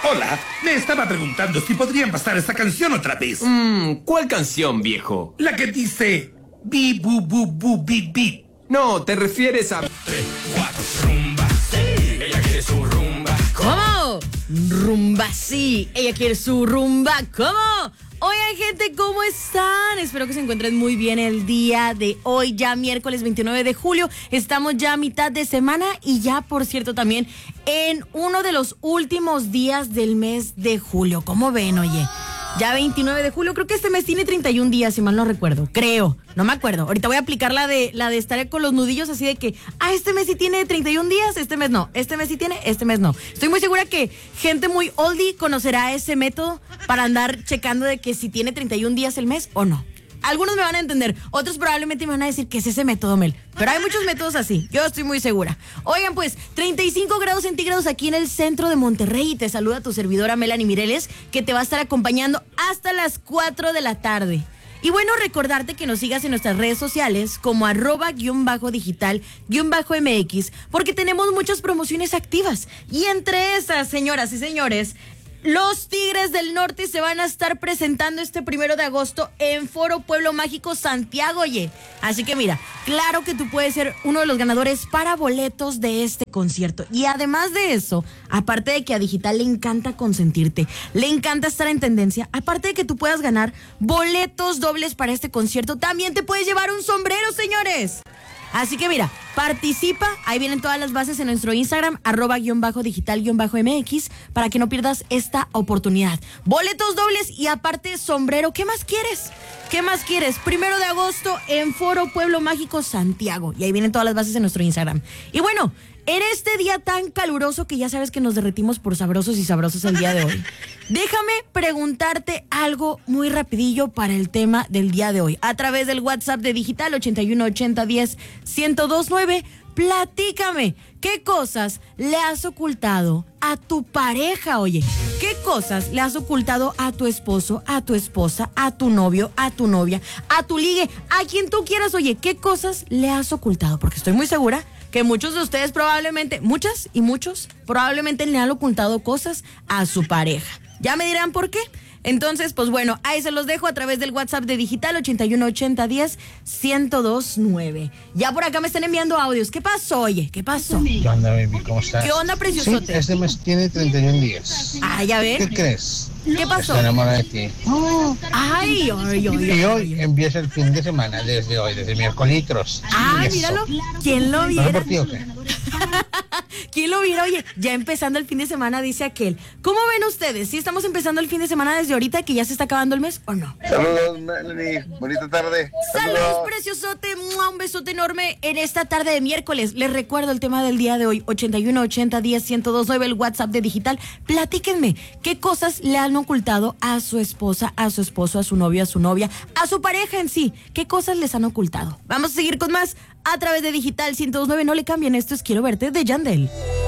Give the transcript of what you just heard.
Hola, me estaba preguntando si podrían pasar esta canción otra vez. ¿Cuál canción, viejo? La que dice bi bu bu bu bi bi. No, te refieres a... 3, 4, rumba, sí, ella quiere su rumba. ¿Cómo? Rumba, sí, ella quiere su rumba. ¿Cómo? Oigan, gente, ¿cómo están? Espero que se encuentren muy bien el día de hoy, ya miércoles 29 de julio. Estamos ya a mitad de semana y ya, por cierto, también en uno de los últimos días del mes de julio. ¿Cómo ven, oye? Ya 29 de julio, creo que este mes tiene 31 días, si mal no recuerdo. Creo, no me acuerdo. Ahorita voy a aplicar la de estar con los nudillos así de que, este mes sí tiene 31 días, este mes no. Este mes sí tiene, este mes no. Estoy muy segura que gente muy oldie conocerá ese método para andar checando de que si tiene 31 días el mes o no. Algunos me van a entender, otros probablemente me van a decir que es ese método, Mel. Pero hay muchos métodos así, yo estoy muy segura. Oigan, pues, 35 grados centígrados aquí en el centro de Monterrey. Y te saluda tu servidora Melanie Mireles, que te va a estar acompañando hasta las 4 de la tarde. Y bueno, recordarte que nos sigas en nuestras redes sociales como @_digital_MX, porque tenemos muchas promociones activas. Y entre esas, señoras y señores, los Tigres del Norte se van a estar presentando este 1 de agosto en Foro Pueblo Mágico Santiago, oye. Así que mira, claro que tú puedes ser uno de los ganadores para boletos de este concierto. Y además de eso, aparte de que a Digital le encanta consentirte, le encanta estar en tendencia, aparte de que tú puedas ganar boletos dobles para este concierto, también te puedes llevar un sombrero, señores. Así que mira, participa, ahí vienen todas las bases en nuestro Instagram, @_digital_MX, para que no pierdas esta oportunidad. Boletos dobles y aparte sombrero, ¿qué más quieres? ¿Qué más quieres? 1 de agosto en Foro Pueblo Mágico Santiago, y ahí vienen todas las bases en nuestro Instagram. Y bueno, en este día tan caluroso que ya sabes que nos derretimos por sabrosos y sabrosas el día de hoy, déjame preguntarte algo muy rapidillo para el tema del día de hoy. A través del WhatsApp de Digital 81 80 10 1029, platícame, ¿qué cosas le has ocultado a tu pareja, oye? ¿Qué cosas le has ocultado a tu esposo, a tu esposa, a tu novio, a tu novia, a tu ligue, a quien tú quieras, oye? ¿Qué cosas le has ocultado? Porque estoy muy segura que muchos de ustedes probablemente, muchas y muchos, probablemente le han ocultado cosas a su pareja. Ya me dirán por qué. Entonces, pues bueno, ahí se los dejo a través del WhatsApp de Digital 81 80 10 1029. Ya por acá me están enviando audios. ¿Qué pasó, oye? ¿Qué pasó? ¿Qué onda, baby? ¿Cómo estás? ¿Qué onda, preciosote? Sí, este mes tiene 31 días. Ya ves. ¿Qué crees? ¿Qué pasó? Estoy enamorada de ti. Ay. Y hoy empieza el fin de semana, desde hoy, desde miércoles. Míralo. ¿Quién lo ¿No viera? por ti o qué? ¿Quién lo viera? Oye, ya empezando el fin de semana, dice aquel. ¿Cómo ven ustedes? ¿Sí estamos empezando el fin de semana desde ahorita que ya se está acabando el mes o no? Saludos, Melanie. Bonita tarde. Saludos, preciosote. Un besote enorme en esta tarde de miércoles. Les recuerdo el tema del día de hoy, 81 80 10 1029, el WhatsApp de Digital. Platíquenme, ¿qué cosas le han ocultado a su esposa, a su esposo, a su novio, a su novia, a su pareja en sí? ¿Qué cosas les han ocultado? Vamos a seguir con más a través de Digital 1029. No le cambien, esto es Quiero Verte de Yandel.